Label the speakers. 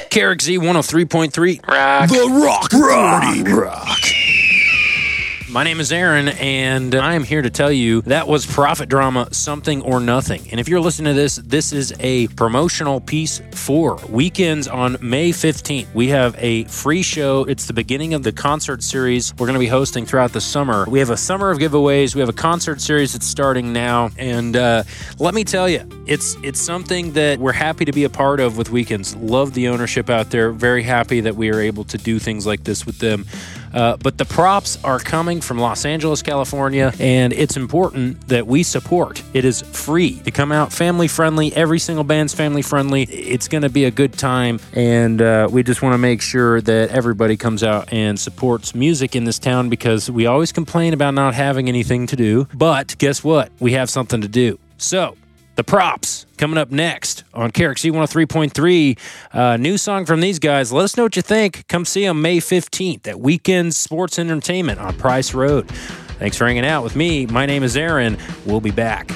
Speaker 1: KRXZ 103.3.
Speaker 2: Rock.
Speaker 1: The Rock Authority. Rock. My name is Aaron, and I am here to tell you that was Prophet Drama, Something or Nothing. And if you're listening to this, this is a promotional piece for Weekends on May 15th. We have a free show. It's the beginning of the concert series we're going to be hosting throughout the summer. We have a summer of giveaways. We have a concert series that's starting now. And let me tell you, it's something that we're happy to be a part of with Weekends. Love the ownership out there. Very happy that we are able to do things like this with them. But the props are coming from Los Angeles, California, and it's important that we support. It is free to come out, family friendly. Every single band's family friendly. It's going to be a good time, and we just want to make sure that everybody comes out and supports music in this town, because we always complain about not having anything to do. But guess what? We have something to do. So, the props coming up next on KRXZ 103.3. New song from these guys. Let us know what you think. Come see them May 15th at Weekends Sports Entertainment on Price Road. Thanks for hanging out with me. My name is Aaron. We'll be back.